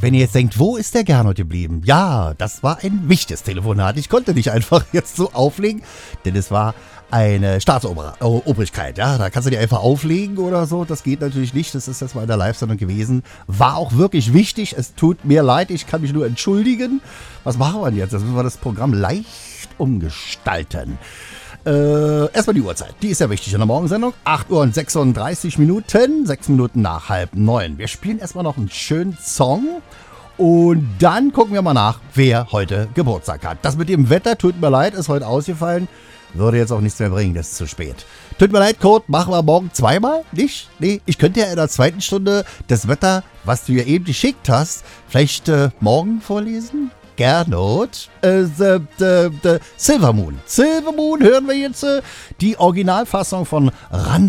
Wenn ihr jetzt denkt, wo ist der Gernot geblieben? Ja, das war ein wichtiges Telefonat. Ich konnte nicht einfach jetzt so auflegen, denn es war eine Staatsobrigkeit. Ja, da kannst du die einfach auflegen oder so. Das geht natürlich nicht. Das ist jetzt mal in der Live-Sendung gewesen. War auch wirklich wichtig. Es tut mir leid. Ich kann mich nur entschuldigen. Was machen wir jetzt? Jetzt müssen wir das Programm leicht umgestalten. Erstmal die Uhrzeit. Die ist ja wichtig in der Morgensendung. 8:36 Minuten. 6 Minuten nach 8:30. Wir spielen erstmal noch einen schönen Song. Und dann gucken wir mal nach, wer heute Geburtstag hat. Das mit dem Wetter, tut mir leid, ist heute ausgefallen. Würde jetzt auch nichts mehr bringen, das ist zu spät. Tut mir leid, Code, machen wir morgen zweimal? Nicht? Nee, ich könnte ja in der zweiten Stunde das Wetter, was du ja eben geschickt hast, vielleicht morgen vorlesen? Gernot. Silver Moon. Silver Moon hören wir jetzt die Originalfassung von Rando